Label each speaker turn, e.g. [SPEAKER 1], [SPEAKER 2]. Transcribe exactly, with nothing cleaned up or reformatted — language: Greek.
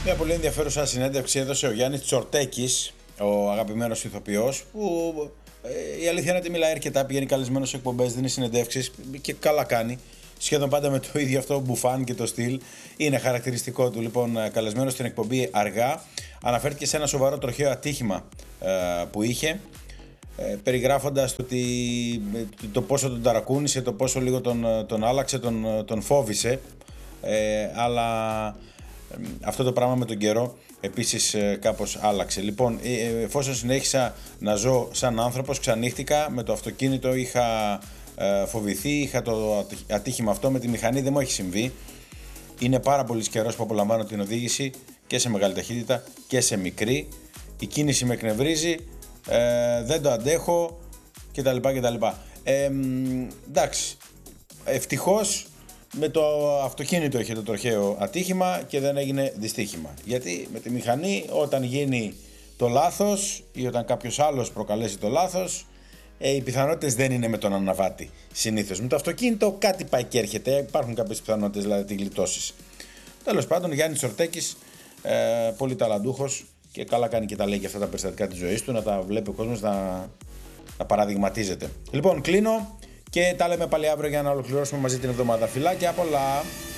[SPEAKER 1] Μια πολύ ενδιαφέρουσα συνέντευξη έδωσε ο Γιάννης Τσορτέκης, ο αγαπημένος ηθοποιός, που ε, η αλήθεια είναι ότι μιλάει αρκετά, πηγαίνει καλεσμένος σε εκπομπές, δίνει συνεντεύξεις και καλά κάνει. Σχεδόν πάντα με το ίδιο αυτό μπουφάν και το στυλ. Είναι χαρακτηριστικό του. Λοιπόν, καλεσμένος στην εκπομπή αργά, αναφέρθηκε σε ένα σοβαρό τροχαίο ατύχημα ε, που είχε. Ε, περιγράφοντας το, ότι, το πόσο τον ταρακούνησε, το πόσο λίγο τον, τον άλλαξε, τον, τον φόβησε, ε, αλλά ε, αυτό το πράγμα με τον καιρό επίσης ε, κάπως άλλαξε. Λοιπόν, ε, εφόσον συνέχισα να ζω σαν άνθρωπος, ξανύχτηκα με το αυτοκίνητο, είχα ε, φοβηθεί, είχα το ατύχημα αυτό, με τη μηχανή δεν μου έχει συμβεί. Είναι πάρα πολύ καιρός που απολαμβάνω την οδήγηση και σε μεγάλη ταχύτητα και σε μικρή. Η κίνηση με εκνευρίζει, ε, δεν το αντέχω κτλ. κτλ. Ε, εντάξει, ευτυχώς με το αυτοκίνητο είχε το τροχαίο ατύχημα και δεν έγινε δυστύχημα. Γιατί με τη μηχανή, όταν γίνει το λάθος ή όταν κάποιος άλλος προκαλέσει το λάθος, ε, οι πιθανότητες δεν είναι με τον αναβάτη συνήθως. Με το αυτοκίνητο κάτι πάει και έρχεται, υπάρχουν κάποιες πιθανότητες δηλαδή τη γλιτώσεις. Τέλος πάντων, Γιάννης Τσορτέκης, ε, πολύ ταλαντούχος και καλά κάνει και τα λέει και αυτά τα περιστατικά της ζωής του, να τα βλέπει ο κόσμος, να, να παραδειγματίζεται. Λοιπόν, κλείνω και τα λέμε πάλι αύριο για να ολοκληρώσουμε μαζί την εβδομάδα. Φιλάκια πολλά!